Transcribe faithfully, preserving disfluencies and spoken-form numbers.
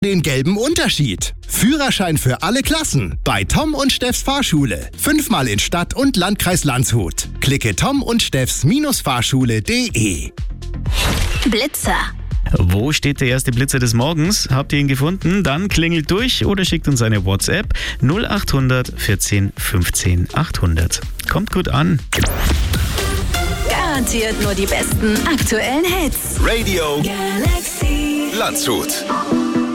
Den gelben Unterschied. Führerschein für alle Klassen bei Tom und Steffs Fahrschule. Fünfmal in Stadt und Landkreis Landshut. Klicke tom und steffs Fahrschule punkt de. Blitzer. Wo steht der erste Blitzer des Morgens? Habt ihr ihn gefunden? Dann klingelt durch oder schickt uns eine WhatsApp null acht hundert vierzehn fünfzehn achthundert. Kommt gut an. Garantiert nur die besten aktuellen Hits. Radio Galaxy Landshut.